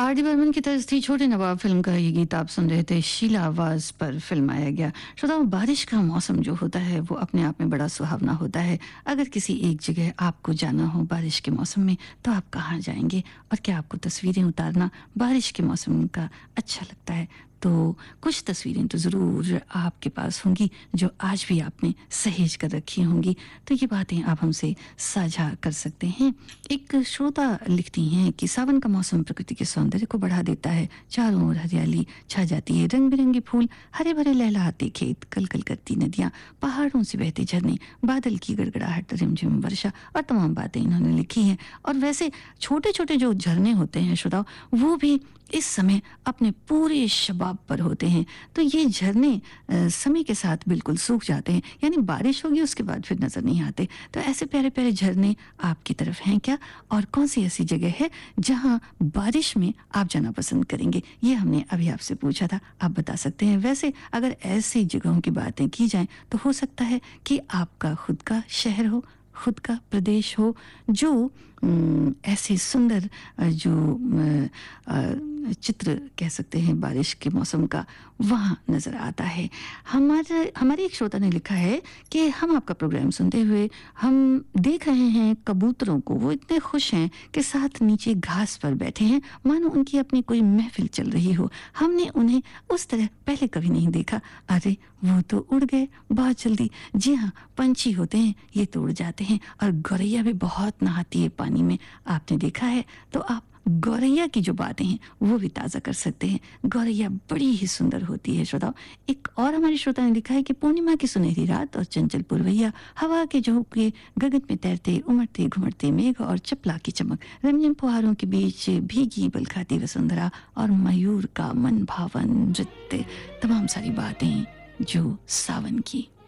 RD. Burman की तरफ थी छोटे नवाब फिल्म का ये गीत आप सुन रहे थे। शीला आवाज़ पर फिल्माया गया। श्रोताओं, बारिश का मौसम जो होता है वो अपने आप में बड़ा सुहावना होता है। अगर किसी एक जगह आपको जाना हो बारिश के मौसम में तो आप कहाँ जाएंगे और क्या आपको तस्वीरें उतारना बारिश के मौसम का अच्छा लगता है? तो कुछ तस्वीरें तो ज़रूर आपके पास होंगी जो आज भी आपने सहेज कर रखी होंगी। तो ये बातें आप हमसे साझा कर सकते हैं। एक श्रोता लिखती हैं कि सावन का मौसम प्रकृति के सौंदर्य को बढ़ा देता है। चारों ओर हरियाली छा जाती है, रंग बिरंगे फूल, हरे भरे लहलहाते खेत, कल कल करती नदियाँ, पहाड़ों से बहते झरने, बादल की गड़गड़ाहट, रिमझिम वर्षा और तमाम बातें इन्होंने लिखी हैं। और वैसे छोटे छोटे जो झरने होते हैं श्रोताओं, वो भी इस समय अपने पूरे शबाब पर होते हैं। तो ये झरने समय के साथ बिल्कुल सूख जाते हैं, यानी बारिश होगी उसके बाद फिर नजर नहीं आते। तो ऐसे प्यारे प्यारे झरने आपकी तरफ हैं क्या, और कौन सी ऐसी जगह है जहां बारिश में आप जाना पसंद करेंगे? ये हमने अभी आपसे पूछा था, आप बता सकते हैं। वैसे अगर ऐसी जगहों की बातें की जाएं तो हो सकता है कि आपका खुद का शहर हो, खुद का प्रदेश हो जो ऐसे सुंदर चित्र कह सकते हैं बारिश के मौसम का वहाँ नज़र आता है। हमारे एक श्रोता ने लिखा है कि हम आपका प्रोग्राम सुनते हुए हम देख रहे हैं कबूतरों को, वो इतने खुश हैं कि साथ नीचे घास पर बैठे हैं, मानो उनकी अपनी कोई महफिल चल रही हो। हमने उन्हें उस तरह पहले कभी नहीं देखा। अरे वो तो उड़ गए बहुत जल्दी। जी हाँ, पंछी होते हैं ये तो उड़ जाते हैं। और गौरैया भी बहुत नहाती है पानी में, आपने देखा है? तो आप गौरैया की जो बातें हैं वो भी ताज़ा कर सकते हैं। गौरैया बड़ी ही सुंदर होती है श्रोताओं। एक और हमारे श्रोता ने लिखा है कि पूर्णिमा की सुनहरी रात और चंचल पुरवैया, हवा के झोंके, गगन में तैरते उमड़ते घुमड़ते मेघ और चपला की चमक, रंगीन फुहारों के बीच भीगी बलखाती वसुंधरा और मयूर का मन भावन नृत्य, तमाम सारी बातें जो सावन की